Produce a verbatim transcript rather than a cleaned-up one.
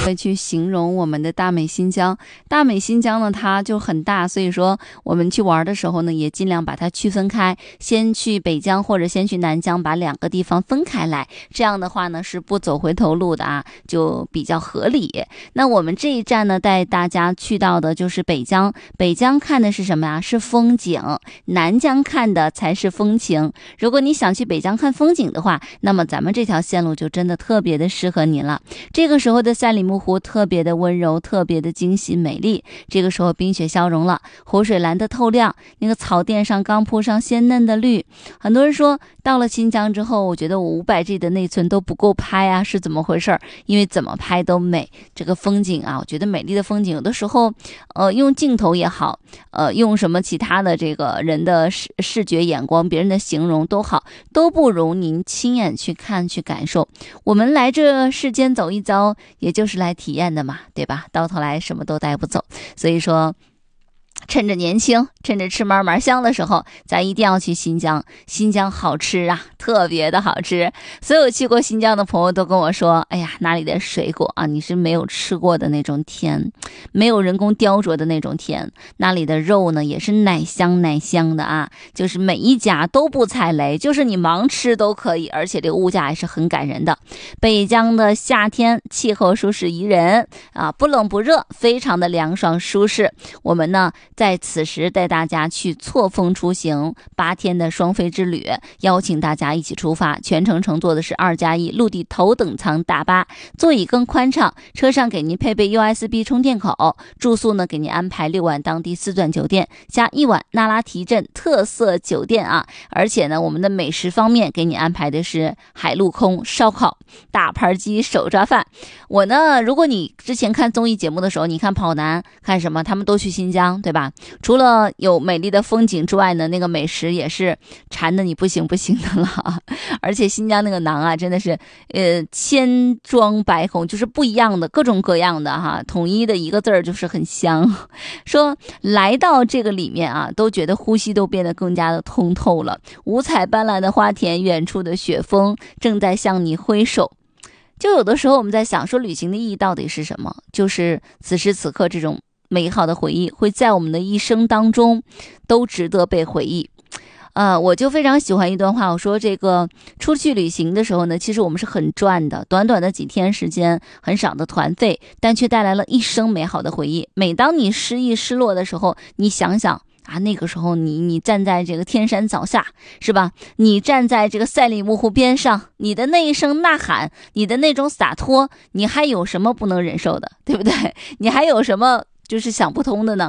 会去形容我们的大美新疆。大美新疆呢，它就很大，所以说我们去玩的时候呢，也尽量把它区分开，先去北疆或者先去南疆，把两个地方分开来，这样的话呢是不走回头路的啊，就比较合理。那我们这一站呢，带大家去到的就是北疆。北疆看的是什么呀？是风景。南疆看的才是风情。如果你想去北疆看风景的话，那么咱们这条线路就真的特别的适合您了。这个时候的赛里木湖特别的温柔，特别的惊喜美丽。这个时候冰雪消融了，湖水蓝得透亮，那个草甸上刚铺上鲜嫩的绿。很多人说到了新疆之后，我觉得我五百 G 的内存都不够拍啊，是怎么回事？因为怎么拍都美。这个风景啊，我觉得美丽的风景有的时候呃，用镜头也好，呃，用什么其他的这个人的视视觉眼光，别人的形容都好，都不如您亲眼去看去感受。我们来这世间走一遭，也就是来体验的嘛，对吧？到头来什么都带不走，所以说趁着年轻，趁着吃嘛嘛香的时候，咱一定要去新疆。新疆好吃啊，特别的好吃。所有去过新疆的朋友都跟我说，哎呀，那里的水果啊，你是没有吃过的那种甜，没有人工雕琢的那种甜。那里的肉呢，也是奶香奶香的啊，就是每一家都不踩雷，就是你盲吃都可以，而且这个物价还是很感人的。北疆的夏天气候舒适宜人啊，不冷不热，非常的凉爽舒适。我们呢在此时带大家去错峰出行，八天的双飞之旅，邀请大家一起出发，全程乘坐的是二加一陆地头等舱大巴，座椅更宽敞，车上给您配备 U S B 充电口，住宿呢给您安排六晚当地四钻酒店加一晚那拉提镇特色酒店啊，而且呢我们的美食方面给你安排的是海陆空烧烤、大盘鸡、手抓饭。我呢，如果你之前看综艺节目的时候，你看跑男看什么，他们都去新疆，对吧？除了有美丽的风景之外呢，那个美食也是馋的你不行不行的了。而且新疆那个馕啊，真的是呃千装百孔，就是不一样的，各种各样的哈，统一的一个字儿就是很香。说来到这个里面啊，都觉得呼吸都变得更加的通透了。五彩斑斓的花田，远处的雪峰正在向你挥手。就有的时候我们在想说，旅行的意义到底是什么？就是此时此刻这种美好的回忆会在我们的一生当中都值得被回忆。呃，我就非常喜欢一段话，我说这个出去旅行的时候呢，其实我们是很赚的，短短的几天时间，很少的团费，但却带来了一生美好的回忆。每当你失意失落的时候，你想想啊，那个时候你你站在这个天山脚下，是吧？你站在这个赛里木湖边上，你的那一声呐喊，你的那种洒脱，你还有什么不能忍受的，对不对？你还有什么就是想不通的呢？